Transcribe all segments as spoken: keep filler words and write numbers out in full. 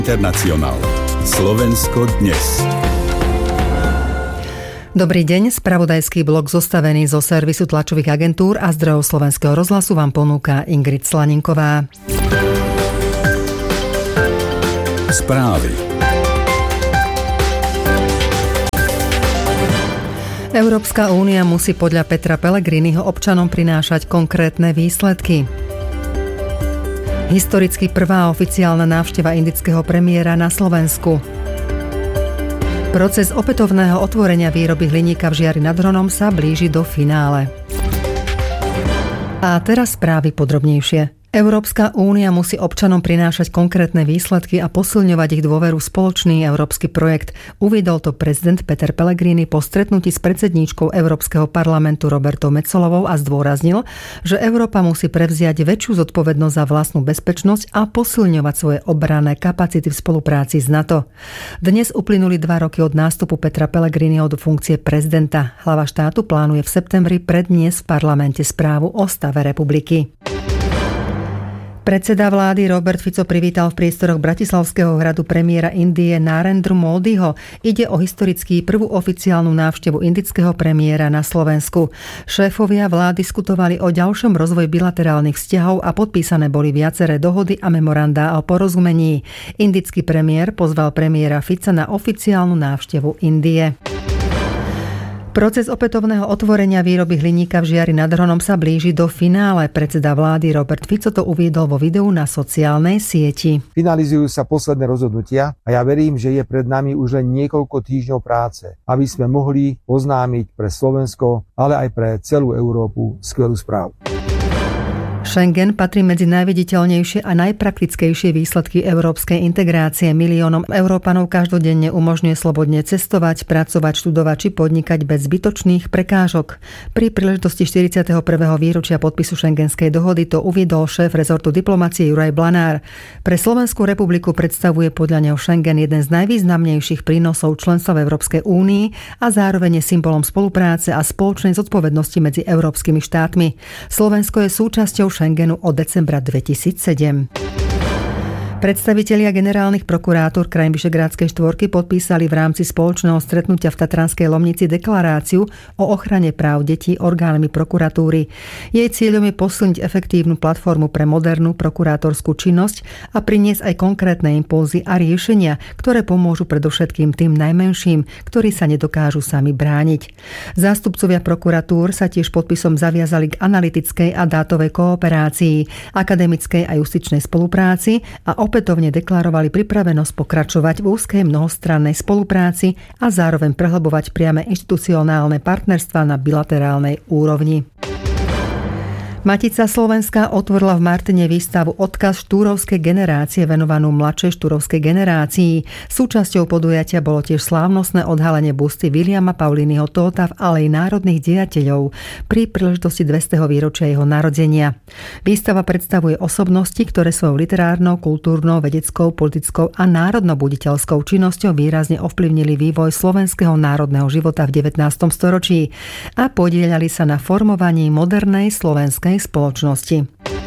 Internacionál. Slovensko dnes. Dobrý deň, spravodajský blok zostavený zo servisu tlačových agentúr a zdrojov Slovenského rozhlasu vám ponúka Ingrid Slaninková. Správy. Európska únia musí podľa Petra Pellegriniho občanom prinášať konkrétne výsledky. Historicky prvá oficiálna návšteva indického premiéra na Slovensku. Proces opätovného otvorenia výroby hliníka v Žiari nad Hronom sa blíži do finále. A teraz správy podrobnejšie. Európska únia musí občanom prinášať konkrétne výsledky a posilňovať ich dôveru v spoločný európsky projekt. Uviedol to prezident Peter Pellegrini po stretnutí s predsedníčkou Európskeho parlamentu Robertou Metsolovou a zdôraznil, že Európa musí prevziať väčšiu zodpovednosť za vlastnú bezpečnosť a posilňovať svoje obranné kapacity v spolupráci s NATO. Dnes uplynuli dva roky od nástupu Petra Pellegriniho do funkcie prezidenta. Hlava štátu plánuje v septembri predniesť v parlamente správu o stave republiky. Predseda vlády Robert Fico privítal v priestoroch Bratislavského hradu premiéra Indie Narendru Modiho. Ide o historický prvú oficiálnu návštevu indického premiéra na Slovensku. Šéfovia vlád diskutovali o ďalšom rozvoji bilaterálnych vzťahov a podpísané boli viaceré dohody a memorandá o porozumení. Indický premiér pozval premiéra Fica na oficiálnu návštevu Indie. Proces opätovného otvorenia výroby hliníka v Žiari nad Hronom sa blíži do finále. Predseda vlády Robert Fico to uviedol vo videu na sociálnej sieti. Finalizujú sa posledné rozhodnutia a ja verím, že je pred nami už len niekoľko týždňov práce, aby sme mohli oznámiť pre Slovensko, ale aj pre celú Európu skvelú správu. Schengen patrí medzi najviditeľnejšie a najpraktickejšie výsledky európskej integrácie. Miliónom Európanov každodenne umožňuje slobodne cestovať, pracovať, študovať či podnikať bez zbytočných prekážok. Pri príležitosti štyridsiateho prvého výročia podpisu Schengenskej dohody to uviedol šéf rezortu diplomacie Juraj Blanár. Pre Slovenskú republiku predstavuje podľa neho Schengen jeden z najvýznamnejších prínosov členstva v Európskej únii a zároveň je symbolom spolupráce a spoločnej zodpovednosti medzi európskymi štátmi. Slovensko je súčasťou Schengenu od decembra dvetisícsedem. Predstavitelia generálnych prokurátor krajín Vyšegrádskej štvorky podpísali v rámci spoločného stretnutia v Tatranskej Lomnici deklaráciu o ochrane práv detí orgánmi prokuratúry. Jej cieľom je posilniť efektívnu platformu pre modernú prokurátorskú činnosť a priniesť aj konkrétne impulzy a riešenia, ktoré pomôžu predovšetkým tým najmenším, ktorí sa nedokážu sami brániť. Zástupcovia prokuratúr sa tiež podpisom zaviazali k analytickej a dátovej kooperácii, akademickej a justičnej spolupráci a opätovne deklarovali pripravenosť pokračovať v úzkej mnohostrannej spolupráci a zároveň prehlbovať priame inštitucionálne partnerstvá na bilaterálnej úrovni. Matica Slovenska otvorila v Martine výstavu Odkaz štúrovskej generácie venovanú mladšej štúrovskej generácii. Súčasťou podujatia bolo tiež slávnostné odhalenie busty Viliama Paulínyho Tóta v Aleji národných dejateľov pri príležitosti dvestého výročia jeho narodenia. Výstava predstavuje osobnosti, ktoré svojou literárnou, kultúrnou, vedeckou, politickou a národnobuditeľskou činnosťou výrazne ovplyvnili vývoj slovenského národného života v devätnástom storočí a podieľali sa na formovaní modernej slovenskej spoločnosti.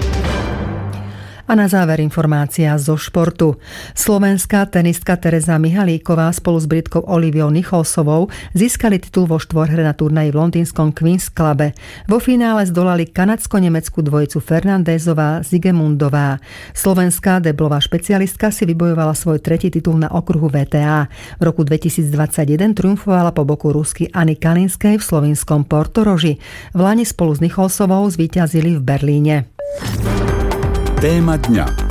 A na záver informácia zo športu. Slovenská tenistka Tereza Mihalíková spolu s Britkou Oliviou Nicholsovou získali titul vo štvorhre na turnaji v londýnskom Queen's Clube. Vo finále zdolali kanadsko-nemeckú dvojicu Fernandézová Zigemundová. Slovenská deblová špecialistka si vybojovala svoj tretí titul na okruhu vé té á. V roku dvetisícdvadsaťjeden triumfovala po boku Rusky Anny Kalinskej v slovinskom Portoroži. V lani spolu s Nicholsovou zvíťazili v Berlíne. Téma dňa.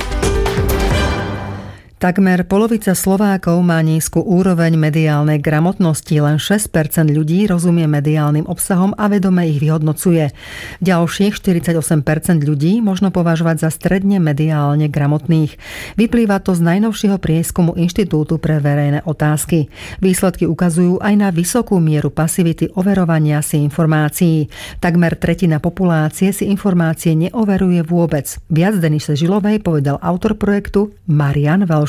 Takmer polovica Slovákov má nízku úroveň mediálnej gramotnosti, len šesť percent ľudí rozumie mediálnym obsahom a vedome ich vyhodnocuje. Ďalších štyridsaťosem percent ľudí možno považovať za stredne mediálne gramotných. Vyplýva to z najnovšieho prieskumu Inštitútu pre verejné otázky. Výsledky ukazujú aj na vysokú mieru pasivity overovania si informácií. Takmer tretina populácie si informácie neoveruje vôbec. Viac Denise Žilovej povedal autor projektu Marian Velš.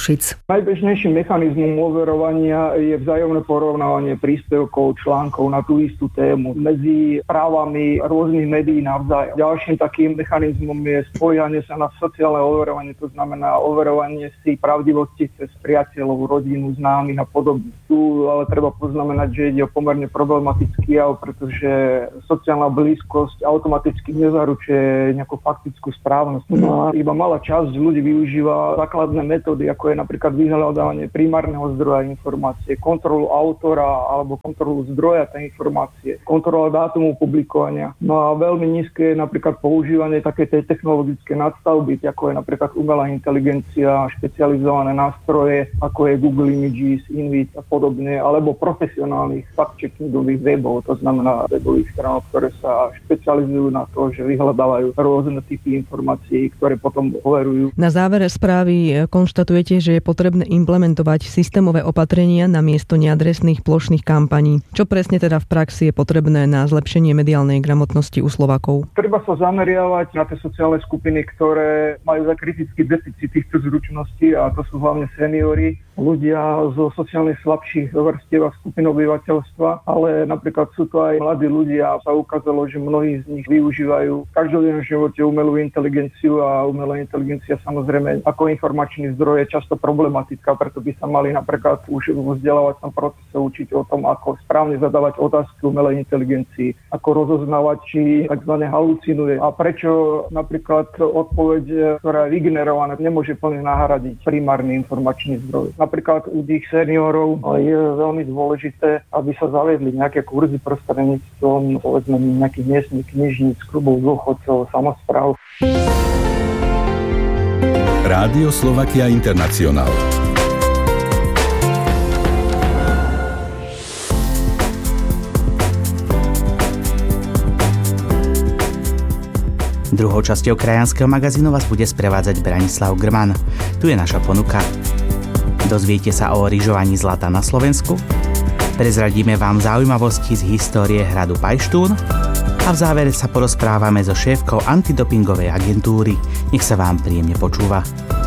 Košic. Najbežnejším mechanizmom overovania je vzájomné porovnávanie príspevkov, článkov na tú istú tému medzi správami rôznych médií navzájom. Ďalším takým mechanizmom je spojanie sa na sociálne overovanie, to znamená overovanie si pravdivosti cez priateľov, rodinu, známych a podobne. Tu ale treba poznamenať, že ide o pomerne problematický jav, pretože sociálna blízkosť automaticky nezaručuje nejakú faktickú správnosť. No a iba malá časť ľudí využíva základné metódy, ako je napríklad vyhľadávanie primárneho zdroja informácie, kontrolu autora alebo kontrolu zdroja tej informácie, kontrola dátumu publikovania. No a veľmi nízke je napríklad používanie také tej technologické nadstavby, ako je napríklad umelá inteligencia, špecializované nástroje, ako je Google Images, Invit a podobne, alebo profesionálnych fact-checkingových webov, to znamená webových stránok, ktoré sa špecializujú na to, že vyhľadávajú rôzne typy informácií, ktoré potom overujú. Na závere správy konštatujete, že je potrebné implementovať systémové opatrenia namiesto neadresných plošných kampaní. Čo presne teda v praxi je potrebné na zlepšenie mediálnej gramotnosti u Slovákov? Treba sa zameriavať na tie sociálne skupiny, ktoré majú za kritický deficit týchto zručností, a to sú hlavne seniori, ľudia zo sociálne slabších vrstiev a skupín obyvateľstva, ale napríklad sú to aj mladí ľudia. Sa ukázalo, že mnohí z nich využívajú v každodennom živote umelú inteligenciu a umelá inteligencia samozrejme ako informačný zdroj je často problematická, preto by sa mali napríklad už vo vzdelávacom procese učiť o tom, ako správne zadávať otázky umelej inteligencii, ako rozoznávať, či tzv. Halucinuje a prečo napríklad odpoveď, ktorá je vygenerovaná, nemôže plne nahradiť primárny informačný zdroj. Napríklad u tých seniorov je veľmi dôležité, aby sa zaviedli nejaké kurzy prostredníctvom povedzme nejakých miestnych knižníc, klubov dôchodcov, samospráv. Rádio Slovakia International. Druhou časťou krajanského magazínu vás bude sprevádzať Branislav Grman. Tu je naša ponuka. Dozviete sa o ryžovaní zlata na Slovensku, prezradíme vám zaujímavosti z histórie hradu Pajštún a v závere sa porozprávame so šéfkou antidopingovej agentúry. Nech sa vám príjemne počúva.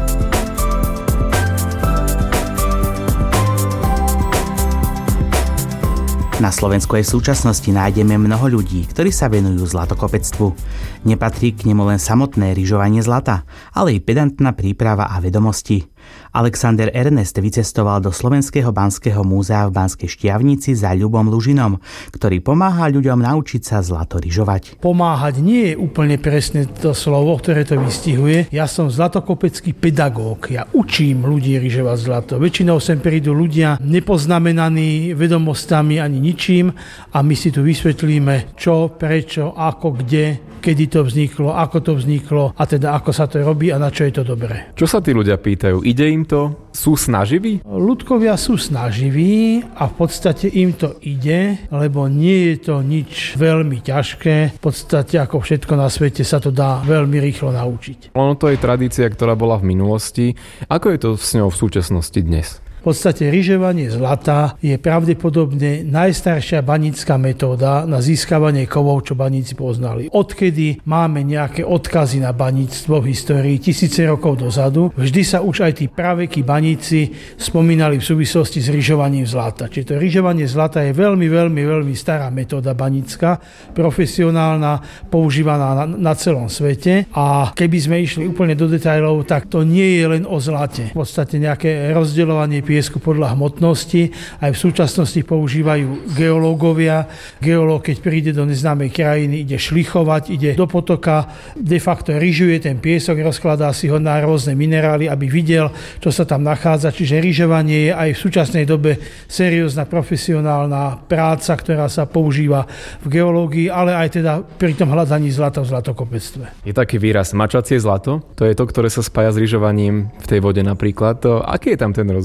Na Slovensku aj v súčasnosti nájdeme mnoho ľudí, ktorí sa venujú zlatokopectvu. Nepatrí k nemu len samotné ryžovanie zlata, ale i pedantná príprava a vedomosti. Alexander Ernest vycestoval do Slovenského banského múzea v Banskej Štiavnici za Ľubom Lužinom, ktorý pomáha ľuďom naučiť sa zlato ryžovať. Pomáhať nie je úplne presne to slovo, ktoré to vystihuje. Ja som zlatokopecký pedagóg. Ja učím ľudí ryžovať zlato. Väčšinou sem prídu ľudia nepoznamenaní vedomostami ani ničím a my si tu vysvetlíme čo, prečo, ako, kde, kedy to vzniklo, ako to vzniklo a teda ako sa to robí a na čo je to dobré. Čo sa tí ľudia pýtajú? Ide im to? Sú snaživí? Ľudkovia sú snaživí a v podstate im to ide, lebo nie je to nič veľmi ťažké. V podstate ako všetko na svete sa to dá veľmi rýchlo naučiť. Ono to je tradícia, ktorá bola v minulosti. Ako je to s ňou v súčasnosti dnes? V podstate ryžovanie zlata je pravdepodobne najstaršia banícka metóda na získavanie kovov, čo baníci poznali. Odkedy máme nejaké odkazy na baníctvo v histórii tisíce rokov dozadu, vždy sa už aj tí pravekí baníci spomínali v súvislosti s ryžovaním zlata. Čiže to ryžovanie zlata je veľmi, veľmi, veľmi stará metóda banícka, profesionálna, používaná na, na celom svete a keby sme išli úplne do detailov, tak to nie je len o zlate. V podstate nejaké rozdeľovanie piesku podľa hmotnosti. Aj v súčasnosti používajú geológovia. Geológ, keď príde do neznámej krajiny, ide šlichovať, ide do potoka, de facto ryžuje ten piesok, rozkladá si ho na rôzne minerály, aby videl, čo sa tam nachádza. Čiže ryžovanie je aj v súčasnej dobe seriózna profesionálna práca, ktorá sa používa v geológii, ale aj teda pri tom hľadaní zlata v zlatokopectve. Je taký výraz mačacie zlato, to je to, ktoré sa spája s ryžovaním v tej vode napríklad. To, aký je tam ten rozdiel medzi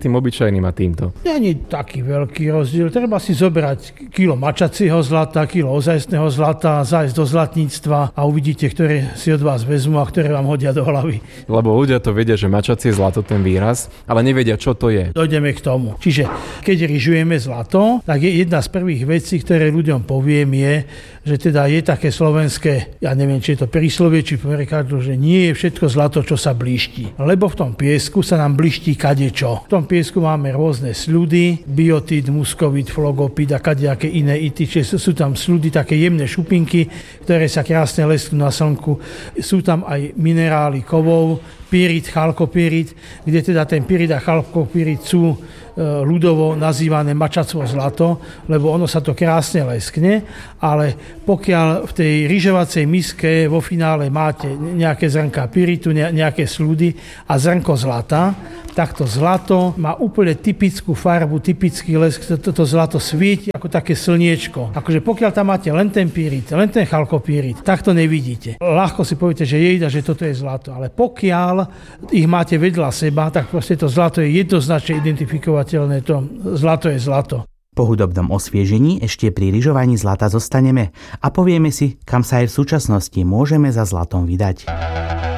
tým obyčajným a týmto? Nie je taký veľký rozdiel. Treba si zobrať kilo mačacieho zlata, kilo ozajstného zlata, zájsť do zlatníctva a uvidíte, ktoré si od vás vezmú a ktoré vám hodia do hlavy. Lebo ľudia to vedia, že mačacie zlato ten výraz, ale nevedia, čo to je. Dojdeme k tomu. Čiže keď ryžujeme zlato, tak je jedna z prvých vecí, ktoré ľuďom poviem je, že teda je také slovenské, ja neviem, či je to príslovie, či prekážu, že nie je všetko zlato, čo sa blíšti. Lebo v tom piesku sa nám blíšti kadečo. V tom piesku máme rôzne sľudy, biotid, muskovit, flogopid a kadejaké iné ity, čiže sú tam sľudy, také jemné šupinky, ktoré sa krásne lesknú na slnku. Sú tam aj minerály kovov, pyrit, chalkopyrit, kde teda ten pyrit a chalkopyrit sú ľudovo nazývané mačacvo zlato, lebo ono sa to krásne leskne, ale pokiaľ v tej ryžovacej miske vo finále máte nejaké zrnká pyritu, nejaké sľudy a zrnko zlata, tak to zlato má úplne typickú farbu, typický lesk, toto zlato svieti ako také slniečko. Akože pokiaľ tam máte len ten pyrit, len ten chalkopyrit, tak to nevidíte. Ľahko si poviete, že jejda, že toto je zlato, ale pokiaľ ich máte vedľa seba, tak proste to zlato je jednoznačne identifikovať. To zlato je zlato. Po hudobnom osviežení ešte pri ryžovaní zlata zostaneme a povieme si, kam sa aj v súčasnosti môžeme za zlatom vydať.